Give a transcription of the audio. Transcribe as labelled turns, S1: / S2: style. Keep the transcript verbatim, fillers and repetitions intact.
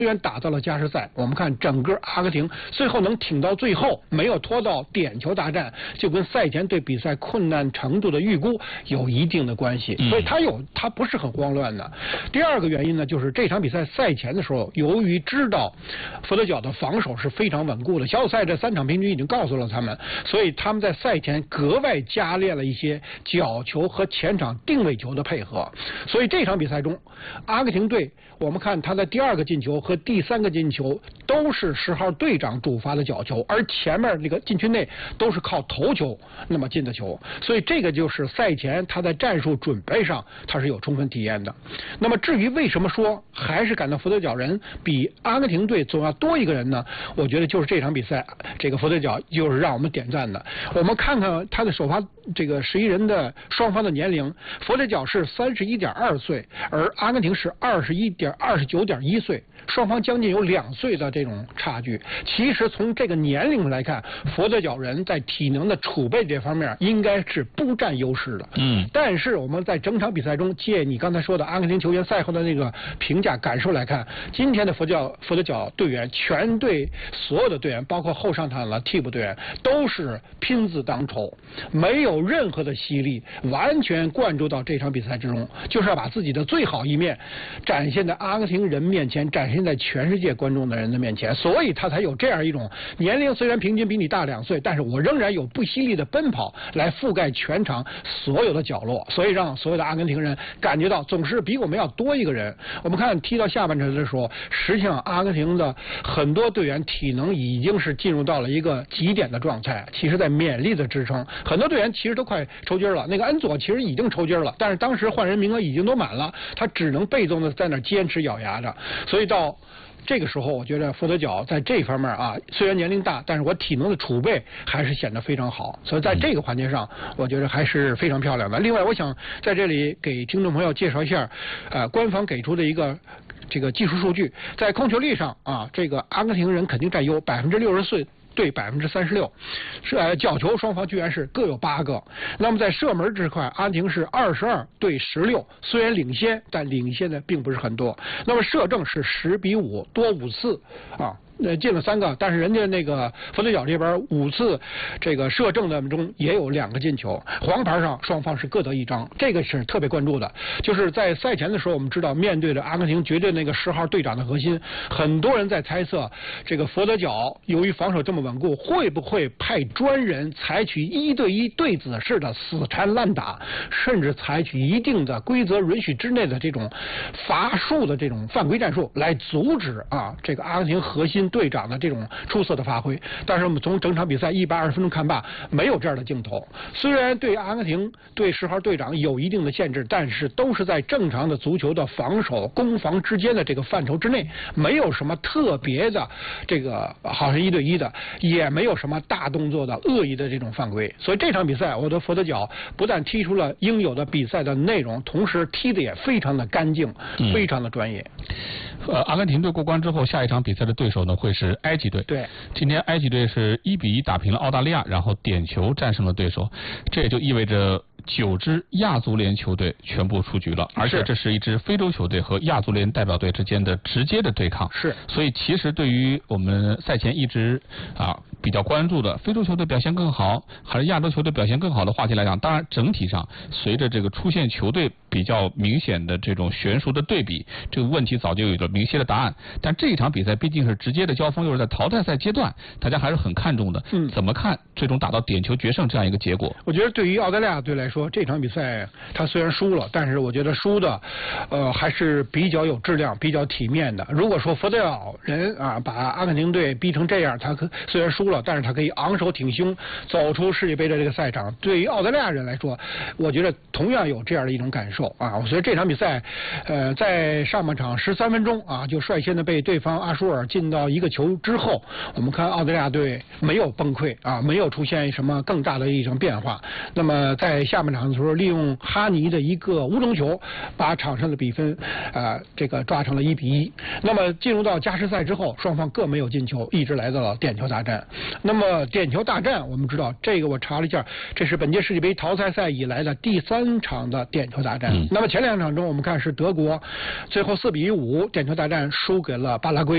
S1: 虽然打到了加时赛，我们看整个阿根廷最后能挺到最后，没有拖到点球大战，就跟赛前对比赛困难程度的预估有一定的关系。所以它有它不是很慌乱的。第二个原因呢，就是这场比赛赛前的时候，由于知道佛得角的防守是非常稳固的，小组赛这三场平均已经告诉了他们，所以他们在赛前格外加练了一些角球和前场定位球的配合。所以这场比赛中，阿根廷队我们看他的第二个进球和第三个进球都是十号队长主罚的角球，而前面那个禁区内都是靠头球那么进的球，所以这个就是赛前他在战术准备上他是有充分体验的。那么至于为什么说还是感到佛得角人比阿根廷队总要多一个人呢？我觉得就是这场比赛，这个佛得角就是让我们点赞的。我们看看他的首发这个十一人的双方的年龄，佛得角是三十一点二岁，而阿根廷是二十一点二十九点一岁，双方将近有两岁的这种差距。其实从这个年龄来看，佛得角人在体能的储备这方面应该是不占优势的。嗯，但是我们在整场比赛中，借你刚才说的阿根廷球员赛后的那个评价感受来看，今天的佛角佛得角队员全队所有的队员，包括后上场的替补队员，都是拼字当头，没有任何的犀利，完全灌注到这场比赛之中，就是要把自己的最好一面展现在阿根廷人面前，展现在全世界观众的人的面前，所以他才有这样一种年龄虽然平均比你大两岁，但是我仍然有不犀利的奔跑来覆盖全场所有的角落，所以让所有的阿根廷人感觉到总是比我们要多一个人。我们看踢到下半场的时候，实际上阿根廷的很多队员体能已经是进入到了一个极点的状态，其实在勉力的支撑，很多队员其实都快抽筋了。那个恩佐其实已经抽筋了，但是当时换人名额已经都满了，他只能被动的在那坚持咬牙着，所以到这个时候，我觉得佛得角在这方面啊，虽然年龄大，但是我体能的储备还是显得非常好，所以在这个环节上，我觉得还是非常漂亮的。另外，我想在这里给听众朋友介绍一下，呃，官方给出的一个这个技术数据，在控球率上啊，这个阿根廷人肯定占优，百分之六十四。对百分之三十六，是呃角球双方居然是各有八个。那么在射门这块，阿根廷是二十二对十六，虽然领先，但领先的并不是很多。那么射正是十比五，多五次啊。呃，进了三个，但是人家那个佛得角这边五次这个射正的中也有两个进球，黄牌上双方是各得一张，这个是特别关注的。就是在赛前的时候，我们知道面对着阿根廷绝对那个十号队长的核心，很多人在猜测这个佛得角由于防守这么稳固，会不会派专人采取一对一对子式的死缠烂打，甚至采取一定的规则允许之内的这种罚术的这种犯规战术来阻止啊这个阿根廷核心队长的这种出色的发挥。但是我们从整场比赛一百二十分钟看罢，没有这样的镜头。虽然对阿根廷对十号队长有一定的限制，但是都是在正常的足球的防守攻防之间的这个范畴之内，没有什么特别的这个好像一对一的，也没有什么大动作的恶意的这种犯规。所以这场比赛，我的佛得角不但踢出了应有的比赛的内容，同时踢得也非常的干净，嗯、非常的专业。
S2: 呃，阿根廷队过关之后，下一场比赛的对手呢会是埃及队。
S1: 对，
S2: 今天埃及队是一比一打平了澳大利亚，然后点球战胜了对手，这也就意味着九支亚足联球队全部出局了，而且这是一支非洲球队和亚足联代表队之间的直接的对抗。
S1: 是，
S2: 所以其实对于我们赛前一直啊比较关注的非洲球队表现更好，还是亚洲球队表现更好的话题来讲，当然整体上随着这个出现球队比较明显的这种悬殊的对比，这个问题早就有了明晰的答案。但这一场比赛毕竟是直接的交锋，又是在淘汰赛阶段，大家还是很看重的。嗯，怎么看最终打到点球决胜这样一个结果？
S1: 我觉得对于澳大利亚队来说，这场比赛他虽然输了，但是我觉得输的呃还是比较有质量、比较体面的。如果说佛得角人啊把阿根廷队逼成这样，他可虽然输了，但是他可以昂首挺胸走出世界杯的这个赛场。对于澳大利亚人来说，我觉得同样有这样的一种感受啊。我觉得这场比赛呃在上半场十三分钟啊就率先的被对方阿舒尔进到一个球之后，我们看澳大利亚队没有崩溃啊，没有出现什么更大的一种变化。那么在下半场的时候，利用哈尼的一个乌龙球，把场上的比分呃这个抓成了一比一。那么进入到加时赛之后，双方各没有进球，一直来到了点球大战。那么点球大战，我们知道这个我查了一下，这是本届世界杯淘汰赛以来的第三场的点球大战。嗯、那么前两场中，我们看是德国最后四比五点球大战输给了巴拉圭。